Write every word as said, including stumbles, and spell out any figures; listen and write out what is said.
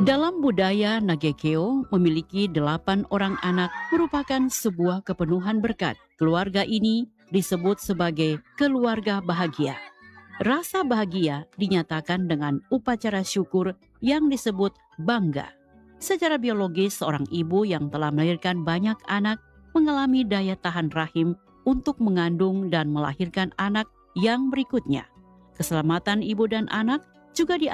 Dalam budaya Nagekeo, memiliki delapan orang anak merupakan sebuah kepenuhan berkat. Keluarga ini disebut sebagai keluarga bahagia. Rasa bahagia dinyatakan dengan upacara syukur yang disebut bangga. Secara biologis, seorang ibu yang telah melahirkan banyak anak mengalami daya tahan rahim untuk mengandung dan melahirkan anak yang berikutnya. Keselamatan ibu dan anak juga di